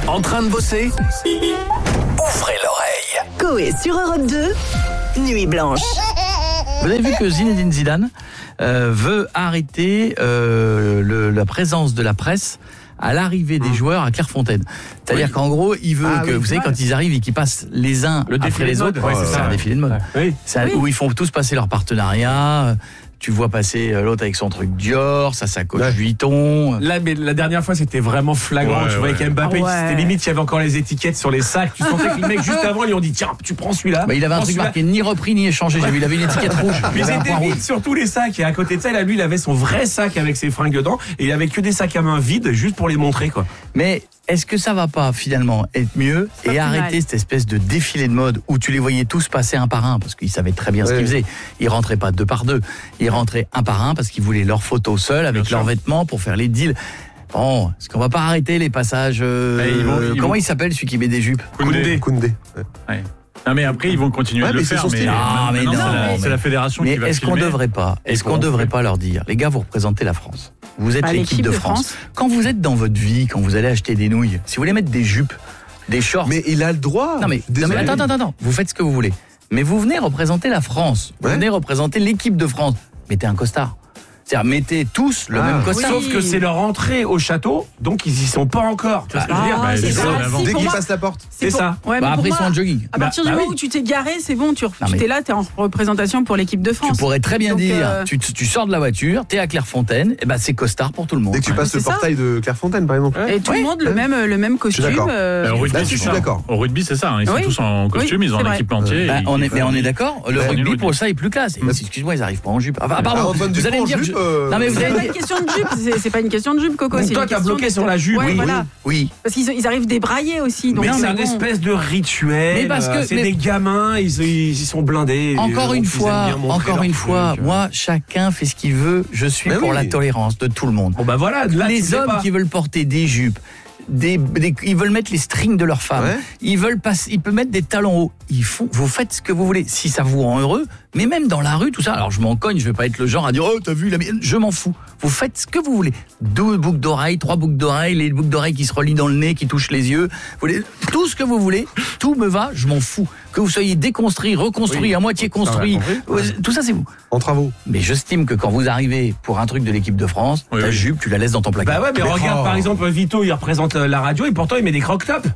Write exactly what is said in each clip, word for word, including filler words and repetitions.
En train de bosser? Ouvrez l'oreille. Coé sur Europe deux, Nuit Blanche. Vous avez vu que Zinedine Zidane euh, veut arrêter euh, le, la présence de la presse à l'arrivée des joueurs à Clairefontaine. C'est-à-dire oui. qu'en gros, il veut ah, que, oui, vous savez, quand ils arrivent et qu'ils passent les uns le après les autres, ouais, c'est, c'est ça, ça, un défilé de mode. Oui. C'est un, oui. Où ils font tous passer leur partenariat. Tu vois passer l'autre avec son truc Dior, sa sacoche ouais. Vuitton. Là, mais la dernière fois, c'était vraiment flagrant. Ouais, tu voyais ouais. qu'Mbappé, ouais. c'était limite, il y avait encore les étiquettes sur les sacs. Tu sentais que les mecs, juste avant, ils lui ont dit tiens, tu prends celui-là. Bah, il avait un truc marqué ni repris ni échangé. J'ai vu, il avait une étiquette rouge. Mais ils étaient vides sur tous les sacs. Et à côté de ça, là, lui, il avait son vrai sac avec ses fringues dedans. Et il avait que des sacs à main vides, juste pour les montrer, quoi. Mais est-ce que ça va pas finalement être mieux c'est et arrêter mal. Cette espèce de défilé de mode où tu les voyais tous passer un par un parce qu'ils savaient très bien ouais. ce qu'ils faisaient. Ils rentraient pas deux par deux, ils rentraient un par un parce qu'ils voulaient leurs photos seuls avec bien leurs sûr. Vêtements pour faire les deals. Bon, est-ce qu'on va pas arrêter les passages euh, ils vont, ils Comment vont... il s'appelle celui qui met des jupes? Koundé. Koundé. Ouais. Ouais. Non mais après ils vont continuer ouais, de le faire. Mais, ah, mais non, c'est, non, la, mais c'est la fédération mais qui va est-ce filmer. qu'on devrait pas Est-ce qu'on devrait pas leur dire, les gars, vous représentez la France. Vous êtes bah, l'équipe, l'équipe de, de France. France. Quand vous êtes dans votre vie, quand vous allez acheter des nouilles, si vous voulez mettre des jupes, des shorts. Mais il a le droit. Non mais, non mais attends, attends, attends. Vous faites ce que vous voulez. Mais vous venez représenter la France. Vous ouais. venez représenter l'équipe de France. Mettez un costard. C'est-à-dire, mettez tous le ah, même costard. Oui. Sauf que c'est leur entrée au château, donc ils y sont pas encore. Tu vois ce que je veux dire? Ah, c'est ça. Si, dès qu'ils passent la porte. C'est, c'est ça. Ouais, bah, après, moi, ils sont en jogging. À partir bah, du bah moment oui. où tu t'es garé, c'est bon, tu, non, tu t'es là, t'es en représentation pour l'équipe de France. Tu pourrais très bien donc, dire, euh... tu, tu sors de la voiture, t'es à Clairefontaine, et ben c'est costard pour tout le monde. Dès que tu passes le portail de Clairefontaine, par exemple. Et tout le monde le même le même costume. Au rugby, je suis d'accord. Au rugby, c'est ça. Ils sont tous en costume, ils ont un équipementier. Mais on est d'accord. Le rugby pour ça est plus classe. Excuse-moi, ils arrivent pas en jupe. Ah pardon. Vous allez me dire. Non mais vous allez pas une question de jupe, c'est, c'est pas une question de jupe, Coco. Donc c'est toi, une t'as bloqué sur la jupe. Ouais, oui, voilà. oui. Parce qu'ils ils arrivent débraillés aussi. Donc mais non, c'est mais un bon. espèce de rituel. Mais parce que c'est mais... des gamins, ils, ils, ils sont blindés. Encore une fois, encore une fois, truc. Moi, chacun fait ce qu'il veut. Je suis mais pour oui. la tolérance de tout le monde. Bon bah voilà. Là, les hommes qui veulent porter des jupes. Des, des, ils veulent mettre les strings de leurs femmes. Ouais. Ils veulent passer, ils peuvent mettre des talons hauts. Ils font, vous faites ce que vous voulez. Si ça vous rend heureux, mais même dans la rue, tout ça. Alors je m'en cogne, je vais pas être le genre à dire oh t'as vu la mienne. Je m'en fous. Vous faites ce que vous voulez. Deux boucles d'oreilles, trois boucles d'oreilles, les boucles d'oreilles qui se relient dans le nez, qui touchent les yeux. Vous voulez tout ce que vous voulez. Tout me va. Je m'en fous. Que vous soyez déconstruit, reconstruit, oui. à moitié construit, tout ça c'est vous. En travaux. Mais j'estime que quand vous arrivez pour un truc de l'équipe de France, oui, ta oui. jupe, tu la laisses dans ton placard. Bah ouais, mais, mais regarde oh. par exemple Vito, il représente la radio et pourtant il met des croque-tops.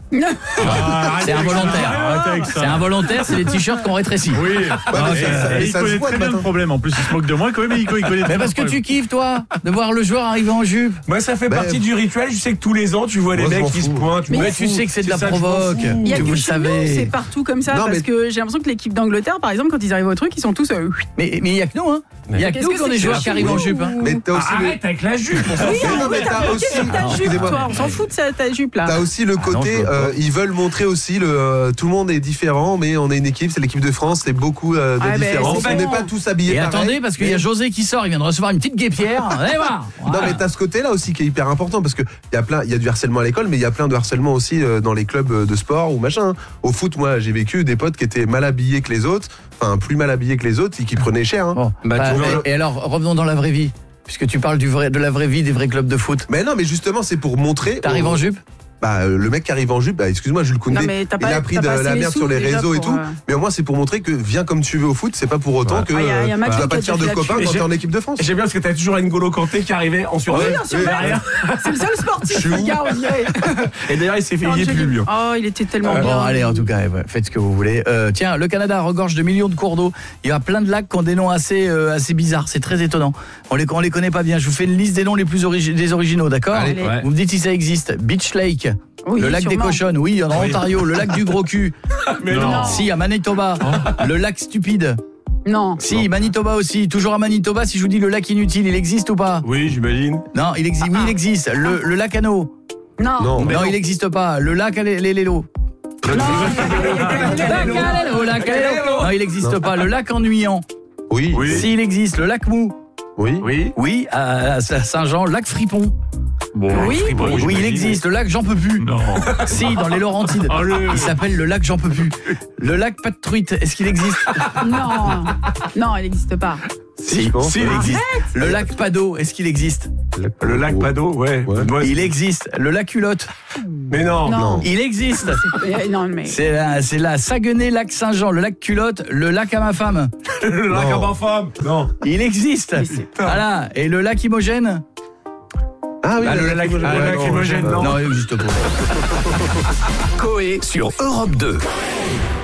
Ah, c'est involontaire. C'est involontaire, c'est les t-shirts qu'on rétrécit. Oui. Ouais, ah, et, ça, et, et il connaît très bien le problème. En plus, il se moque de moi quand même. Il connaît. Mais parce que tu kiffes toi de voir le joueur arriver en jupe. Moi, ça fait partie du rituel. Je sais que tous les ans, tu vois les mecs qui se pointent. Mais tu sais que c'est de la provoque. Il y a que chez nous, c'est partout comme ça parce que j'ai l'impression que l'équipe d'Angleterre, par exemple, quand ils arrivent au truc, ils sont tous. Mais mais il y a que nous, hein. Il y a que nous qui ont des joueurs qui arrivent en jupe. Mais t'as aussi arrête avec la jupe. Oui, t'as aussi ta jupe. Toi, on s'en fout de ta jupe là. T'as aussi le côté, ils veulent montrer aussi le tout le monde est différent, mais on est une équipe, c'est l'équipe de France, c'est beaucoup de différences. On n'est pas tous habillés pareil. Et attendez, parce qu'il y a José qui sort, il vient de recevoir une petite guêpière. Allez voir. Non, mais t'as ce côté-là aussi qui est hyper important parce que il y a plein, il y a du harcèlement à l'école, mais il y a plein de harcèlement aussi dans les clubs de sport ou machin. Au foot, moi, j'ai vécu des potes qui étaient mal habillés que les autres, enfin plus mal habillés que les autres et qui prenaient cher. Hein. Bon, bah, bah, et, et alors, revenons dans la vraie vie. Puisque tu parles du vrai, de la vraie vie des vrais clubs de foot. Mais non, mais justement, c'est pour montrer. T'arrives au... en jupe ? Bah, le mec qui arrive en jupe, bah, excuse-moi, Jules Koundé, il pas, a pris de la merde sur les réseaux et tout. Euh... Mais au moins, c'est pour montrer que viens comme tu veux au foot, c'est pas pour autant ouais. que ah, y a, y a tu vas pas te faire de copains quand t'es en équipe de France. J'aime bien parce que t'as toujours N'Golo Kanté qui arrivait en survêt. Oui, en survêt. C'est le seul sportif, le gars, on dirait. Et d'ailleurs, il s'est fait lier plus mieux. Oh, il était tellement bien. Bon, allez, en tout cas, faites ce que vous voulez. Tiens, le Canada regorge de millions de cours d'eau. Il y a plein de lacs qui ont des noms assez assez bizarres. C'est très étonnant. On les on les connaît pas bien. Je vous fais une liste des noms les plus des originaux, d'accord ? Vous me dites si ça existe. Beach Lake. Oui, le lac sûrement. des cochonnes, oui, en oui. Ontario, le lac du gros cul. Mais non. Si, à Manitoba, oh. le lac stupide. Non. Si, non. Manitoba aussi, toujours à Manitoba, si je vous dis le lac inutile, il existe ou pas ? Oui, j'imagine. Non, il existe, ah. oui, il existe. Le, le lac Anneau. Non. Non, non, non, il n'existe pas. Le lac Lélélo. Non, non, il n'existe pas. Le lac Ennuyant. Oui. oui. Si, il existe. Le lac Mou. Oui. Oui. Oui, à Saint-Jean, lac Fripon. Bon, oui, Fripon, oui, il existe, le lac J'en peux plus. Non. Si, dans les Laurentides. Oh, le... Il s'appelle le lac J'en peux plus. Le lac Pas de truite, est-ce qu'il existe ? Non. Non, il n'existe pas. Si, si, il existe. Le lac Pas d'eau, est-ce qu'il existe ? Le lac Pado, ouais. ouais. Il existe. Le lac Culotte. Mais non. non. Il existe. C'est, non, mais... c'est, la, c'est la Saguenay, lac Saint-Jean, le lac Culotte, le lac à ma femme. Le lac à ma femme. Non. Il existe. Voilà. Et le lac Imogène. Ah oui, ah, le lac Imogène, non. Non, il n'existe pas. Coé sur Europe deux.